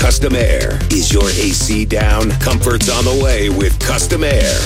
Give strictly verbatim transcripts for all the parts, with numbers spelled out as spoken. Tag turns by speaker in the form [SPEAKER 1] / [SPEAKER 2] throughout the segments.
[SPEAKER 1] Custom Air. Is your A C down? Comfort's on the way with Custom Air.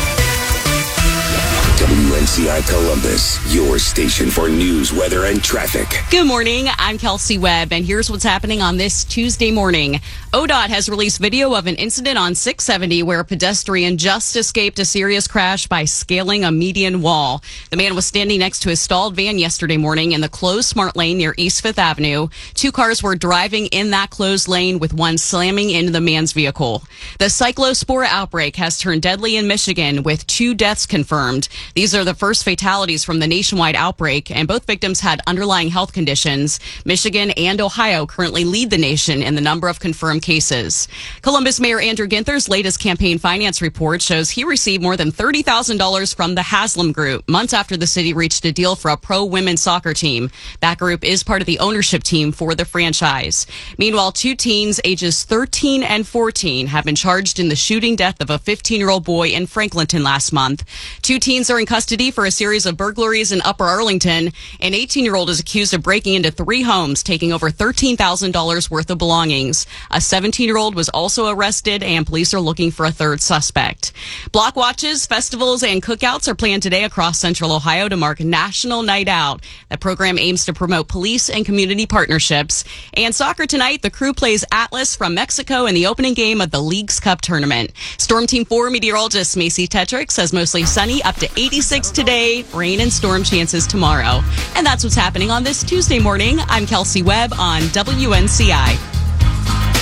[SPEAKER 1] W N C I Columbus, your station for news, weather, and traffic.
[SPEAKER 2] Good morning. I'm Kelsey Webb, and here's what's happening on this Tuesday morning. O D O T has released video of an incident on six seventy where a pedestrian just escaped a serious crash by scaling a median wall. The man was standing next to his stalled van yesterday morning in the closed smart lane near East Fifth Avenue. Two cars were driving in that closed lane with one slamming into the man's vehicle. The cyclospora outbreak has turned deadly in Michigan with two deaths confirmed. These are the first fatalities from the nationwide outbreak, and both victims had underlying health conditions. Michigan and Ohio currently lead the nation in the number of confirmed cases. Columbus Mayor Andrew Ginther's latest campaign finance report shows he received more than thirty thousand dollars from the Haslam Group months after the city reached a deal for a pro-women's soccer team. That group is part of the ownership team for the franchise. Meanwhile, two teens ages thirteen and fourteen have been charged in the shooting death of a fifteen-year-old boy in Franklinton last month. Two teens are in custody for a series of burglaries in Upper Arlington. An eighteen-year-old is accused of breaking into three homes, taking over thirteen thousand dollars worth of belongings. A seventeen-year-old was also arrested, and police are looking for a third suspect. Block watches, festivals, and cookouts are planned today across Central Ohio to mark National Night Out. The program aims to promote police and community partnerships. And soccer tonight, the Crew plays Atlas from Mexico in the opening game of the Leagues Cup tournament. Storm Team four meteorologist Macy Tetrick says mostly sunny, up to eighty-six today, rain and storm chances tomorrow. And that's what's happening on this Tuesday morning. I'm Kelsey Webb on W N C I.